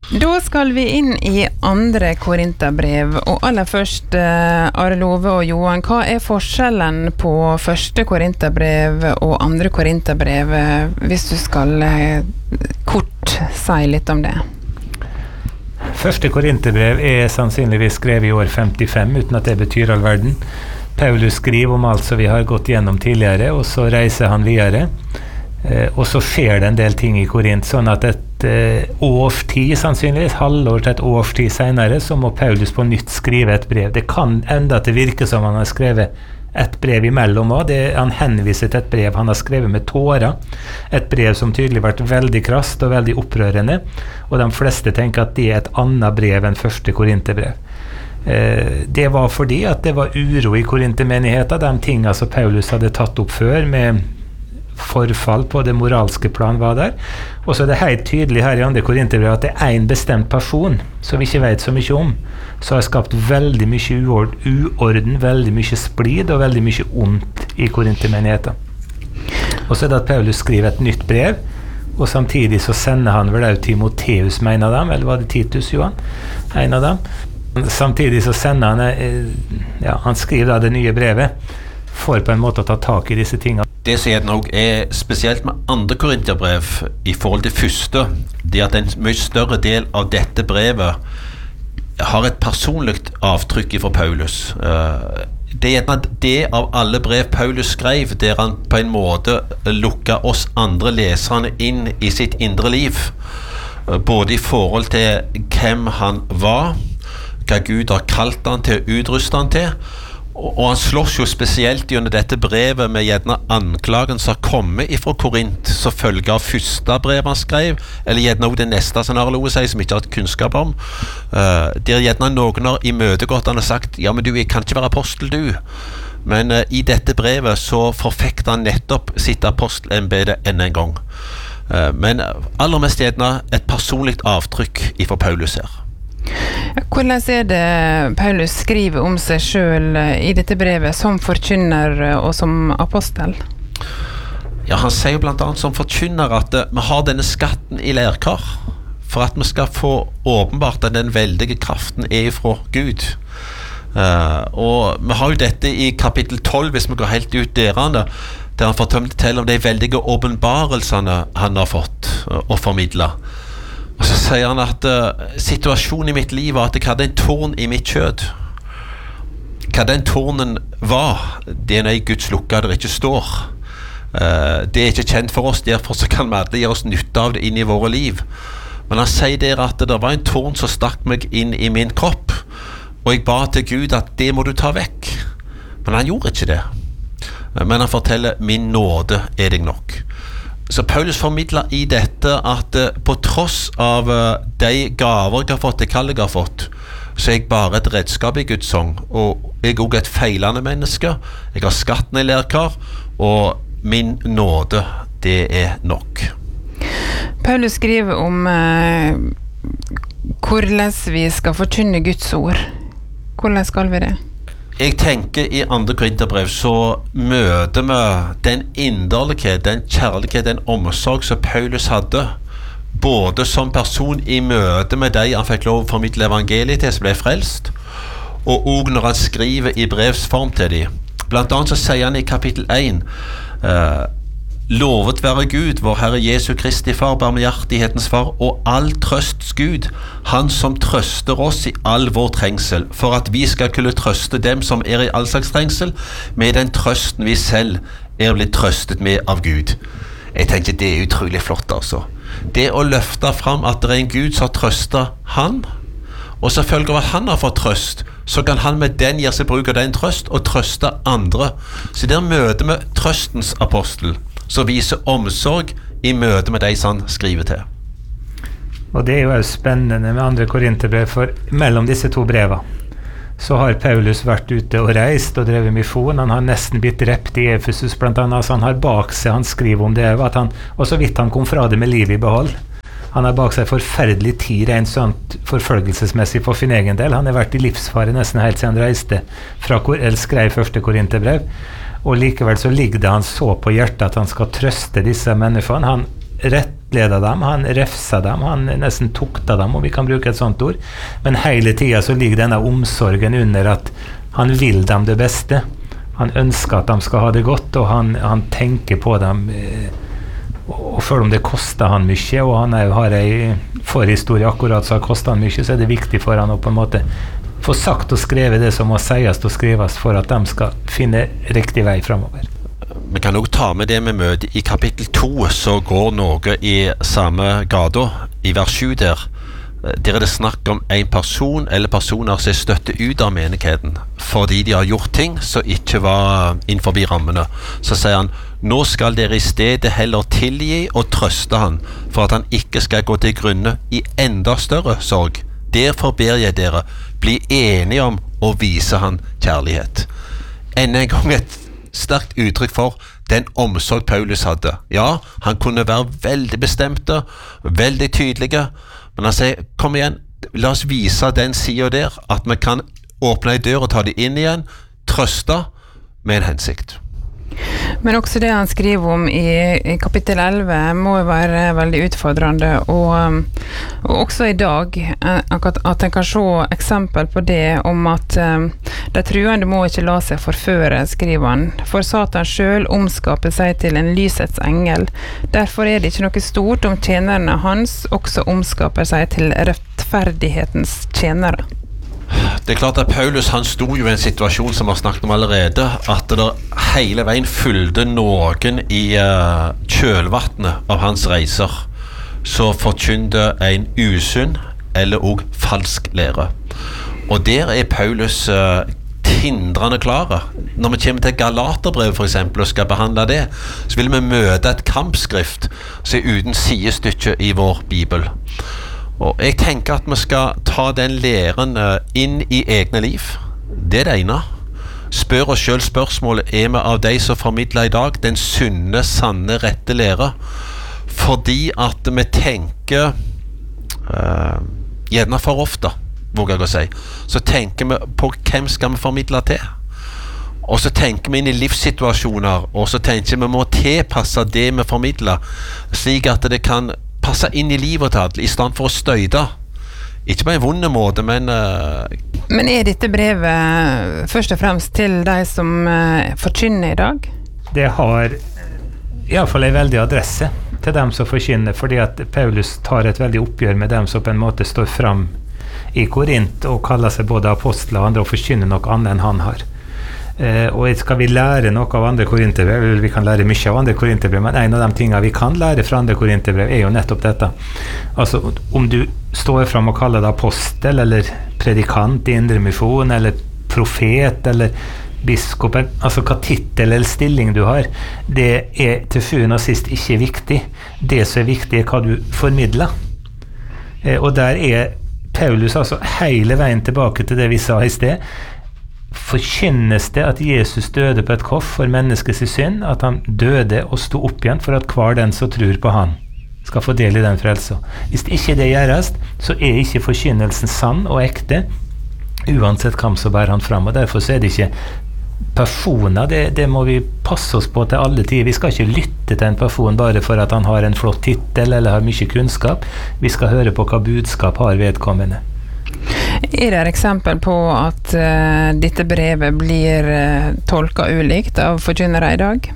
Da skal vi inn i andre Korinterbrev, og aller først, Are Love og Johan, hva forskjellen på første Korinterbrev og andre Korinterbrev, hvis du skal kort si litt om det? Første Korinterbrev sannsynligvis skrevet i år 55, uten at det betyr all verden. Paulus skriver om alt som vi har gått gjennom tidligere, og så reiser han videre. Og så skjer det en del ting i Korint, sånn at et års tid, sannsynligvis, halvår til et års tid senere, så må Paulus på nytt skrive et brev. Det kan enda til virke som han har skrevet et brev imellom også. Han henviser til et brev han har skrevet med tårer. Et brev som tydelig har vært veldig krast og veldig opprørende, og de fleste tenker at det et annet brev enn første Korinterbrev. Det var fordi at det var uro i Korintermenigheten, de tingene som Paulus hadde tatt opp før, med forfall på det moralske plan var der. Og så det helt tydelig her i andre Korinterbrev at det en bestemt person som vi ikke vet så mye om, som har skapt veldig mye uorden, veldig mye splid og veldig mye ondt i Korintermenigheten. Og så det at Paulus skriver et nytt brev, og samtidig så sender han vel også Timoteus med en av dem, eller var det Titus, Johan? En av dem. Samtidig så sender han, han skriver da det nye brevet, for på en måte å ta tak i disse tingene. Det som jeg nok spesielt med andre Korinterbrev i forhold til første, det at en mye større del av dette brevet har et personlig avtrykk fra Paulus. Det det av alle brev Paulus skrev, der han på en måte lukket oss andre leserne inn i sitt indre liv, både i forhold til hvem han var, hva Gud har kalt han til å utruste han til, og han slåss jo spesielt gjennom dette brevet med gjerne anklagen som kommer ifra Korint, så følger av første brev han skrev, eller gjerne også det neste som Are Love sier, som ikke har kunnskap om. Der gjerne noen har imøtegått han og sagt, ja, men du kan ikke være apostel du. Men i dette brevet så forfekter han nettopp sitt apostelembede enda en gang. Men aller mest gjerne et personligt avtrykk ifra Paulus her. Hvordan det Paulus skriver om seg selv i dette brevet som forkynner og som apostel? Ja, han sier jo blant annet som forkynner at vi har denne skatten i lærkar for at vi skal få åpenbart at den veldige kraften fra Gud. Og vi har jo dette i kapittel 12, hvis vi går helt ut der han forteller om de veldige åpenbarelsene han har fått og formidlet. Og så sier han at situasjonen i mitt liv var at jeg hadde en torn i mitt kjød. Hva den tornen var, det når Guds lukker der ikke står. Det ikke kjent for oss, derfor så kan vi alle gjøre oss nytte av det inn i våre liv. Men han sier der at det var en torn som stakk meg inn i min kropp, og jeg ba til Gud at det må du ta vekk. Men han gjorde ikke det. Men han forteller, min nåde deg nok. Så Paulus formidler i dette at på tross av de gaver jeg har fått, det kall jeg har fått, så jeg bare et redskap i Guds hånd, og jeg også et feilende menneske. Jeg har skatten i lærkar, og min nåde, det nok. Paulus skriver om hvordan vi skal forkynne Guds ord. Hvordan skal vi det? Jeg tenker i andre Korinterbrev så møter vi den inderlighet, den kjærlighet, den omsorg som Paulus hadde, både som person i møte med de han fikk lov å formidle evangeliet til som ble frelst, og også når han skriver i brevsform til dem. Blant annet så sier han i kapittel 1, lovet være Gud, vår Herre Jesu Kristi Far, barmhjertighetens Far, og all trøsts Gud, han som trøster oss i all vår trengsel, for at vi skal kunne trøste dem som i all slags trengsel, med den trøsten vi selv blitt trøstet med av Gud. Jeg tenker det utrolig flott altså. Det å løfte fram at det en Gud som har trøstet han, og selvfølgelig av at han har fått trøst, så kan han med den gjøre seg bruk av den trøst og trøste andre. Så der møter vi trøstens apostel, som viser omsorg i møte med de som han skriver til. Og det jo spennende med andre Korinterbrev, for mellom disse to brevene så har Paulus vært ute og reist og drevet misjon. Han har nesten blitt drept i Efesus blant annet, så han har bak seg, han skriver om det, at han, og så vidt han kom fra det med liv i behold. Han har bak seg forferdelig tid, rent sånt forfølgelsesmessig for sin egen del. Han har vært i livsfare nesten helt siden han reiste eller skrev første Korinterbrev. Og likevel så ligger det han så på hjertet at han skal trøste disse menneskene. Han rettleda dem, han refsa dem, han nesten tukta dem, om vi kan bruke et sånt ord. Men hele tiden så ligger denne omsorgen under at han vil dem det beste. Han ønsker at de skal ha det godt, og han tenker på dem, og selv om det koster han mye, og han har en forhistorie akkurat så har kostet han mye, så er det viktig for han å på en måte få sagt og skrevet det som må sies og skrives for at de skal finne riktig vei fremover. Vi kan også ta med det med møtet i kapittel 2, så går noe i samme gata, i vers 7 der er det snakk om en person eller personer som støtter ut av menigheten fordi de har gjort ting som ikke var innenfor rammene. Så sier han, nå skal dere i stedet heller tilgi og trøste han, for at han ikke skal gå til grunne i enda større sorg. Derfor ber jeg dere, bli enige om å vise han kjærlighet. Enda en gang et sterkt uttrykk for den omsorg Paulus hadde. Ja, han kunne være veldig bestemte, veldig tydelige, men han sier, kom igjen, la oss vise den siden der, at vi kan åpne en dør og ta det inn igjen, trøste med en hensikt. Men også det han skriver om i kapittel 11 må være veldig utfordrende, og også i dag at en kan se eksempel på det om at de truende må ikke la seg forføre, skriver han, for Satan selv omskaper seg til en lysets engel. Derfor er det ikke noe stort om tjenerne hans også omskaper seg til rettferdighetens tjenere. Det er klart at Paulus han sto jo i en situasjon som vi har snakket om allerede, at det hele veien fyllde noen i kjølvattnet av hans reiser, så forkynte en usunn eller også falsk lære. Og der er Paulus tindrende klare. Når vi kommer til Galaterbrevet for eksempel og skal behandle det, så vil vi møte et kampskrift som er uten sidestykke i vår Bibel. Og jeg tenker at vi skal ta den læren inn i egne liv. Det er det ene. Spør oss selv spørsmålet, er vi av de som formidler i dag den sunne, sanne, rette lære? Fordi at vi tenker, gjerne for ofte, våger jeg å si, så tenker vi på hvem skal vi formidle til? Og så tenker vi inn i livssituasjoner, og så tenker vi må tilpasse det vi formidler, slik at det kan passe inn i livet til alle, i stedet for å støyde. Ikke på en vond måte, men... Men er dette brevet først og fremst til de som forkynner i dag? Det har i alle fall en veldig adresse til dem som forkynner, fordi at Paulus tar et veldig oppgjør med dem som på en måte står frem i Korint og kaller seg både apostler og andre og forkynner noe annet enn han har. Og skal vi lære noe av andre korinterbrev, vi kan lære mye av andre korinterbrev, men en av de tingene vi kan lære fra andre korinterbrev er jo nettopp dette. Altså, om du står frem og kaller deg apostel, eller predikant i Indremisjon, eller profet, eller biskop, altså hva titel eller stilling du har, det er til syvende og sist ikke viktig. Det som er viktig er hva du formidler. Og der er Paulus altså hele veien tilbake til det vi sa i sted. Forkynnes det at Jesus døde på et kors for menneskets synd, at han døde og sto opp igjen for at hver den som tror på han skal få del i den frelsen. Hvis ikke det gjøres, så er ikke forkynnelsen sann og ekte, uansett hvem som bærer han fram, og derfor så er det ikke personer, det må vi passe oss på til alle tider. Vi skal ikke lytte til en person bare for at han har en flott titel eller har mye kunnskap. Vi skal høre på hva budskap har vedkommende. Er det et eksempel på at dette brevet blir tolket ulikt av forkynnere i dag?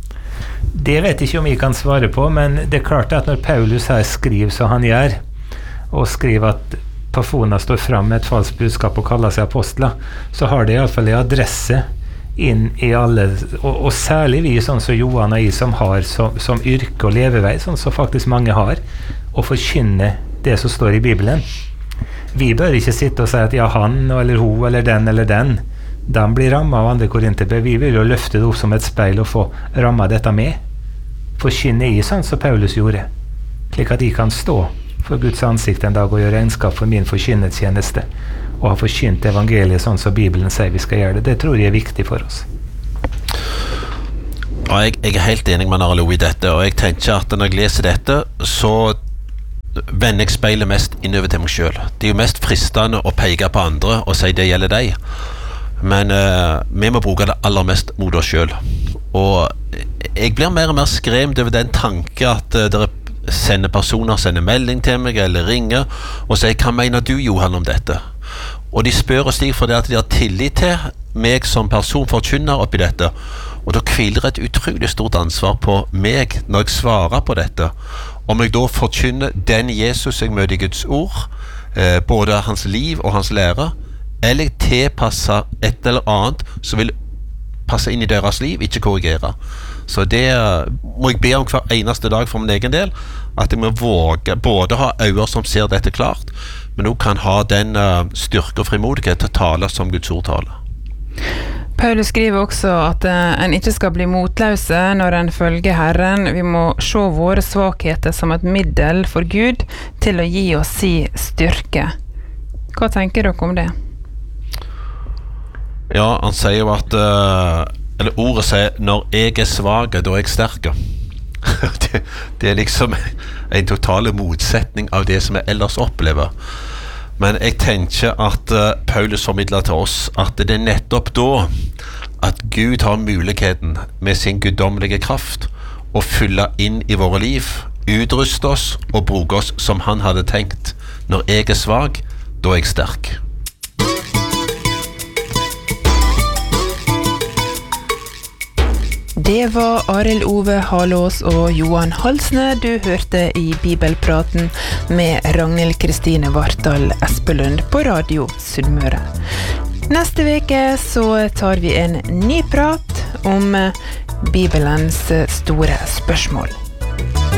Det vet jeg ikke om jeg kan svare på, men det er klart at når Paulus her skriver som han gjør, og skriver at personer står frem med et falskt budskap og kaller seg apostler, så har det i alle fall en adresse inn i alle, og særlig vi sånn som Johan og jeg som har som yrke og levevei, sånn som faktisk mange har, å forkynne det som står i Bibelen. Vi bør ikke sitte og si at ja, han eller hun eller den de blir rammet av andre korinterbrev. Vi vil jo løfte det opp som et speil og få rammet dette med. Forkynne i sånn som Paulus gjorde, slik at de kan stå for Guds ansikt en dag og gjøre regnskap for min forkynnetjeneste og ha forkynt evangeliet sånn som Bibelen sier vi skal gjøre det. Det tror jeg er viktig for oss. Ja, jeg er helt enig med Arlo i dette, og jeg tenker at når jeg leser dette, så vender jeg speilet mest innover til meg selv. Det er jo mest fristende å peke på andre og si det gjelder deg, men vi må bruke det aller mest mot oss selv. Og jeg blir mer og mer skremt over den tanke at det er sender melding til meg eller ringer og sier, hva mener du Johan om dette? Og de spør oss slik fordi at de har tillit til meg som person forkynner oppi dette, og da hviler et utrolig stort ansvar på meg når jeg svarer på dette, om jeg da forkynner den Jesus jeg møter i Guds ord, både hans liv og hans lære, eller jeg tilpasser et eller annet som vil passe inn i deres liv, ikke korrigere. Så det må jeg be om hver eneste dag for min egen del, at jeg må våge både ha øyne som ser dette klart, men også kan ha den styrke og frimodighet til å tale som Guds ord taler. Paulus skriver også at en ikke skal bli motløse når en følger Herren. Vi må se våre svakheter som et middel for Gud til å gi oss sin styrke. Hva tenker dere om det? Ja, han sier jo at eller ordet sier, når jeg er svag, da er jeg sterk. det liksom en total motsetning av det som jeg ellers opplever. Men jeg tenker at Paulus formidler til oss at det er nettopp da at Gud har muligheten med sin guddommelige kraft å fylle inn i våre liv, utruste oss og bruke oss som han hadde tenkt. Når jeg er svag, da er jeg sterk. Det var Arild Ove Halås og Johan Halsne du hørte i Bibelpraten med Ragnhild Kristine Vartdal Espelund på Radio Sunnmøre. Neste veke så tar vi en ny prat om Bibelens store spørsmål.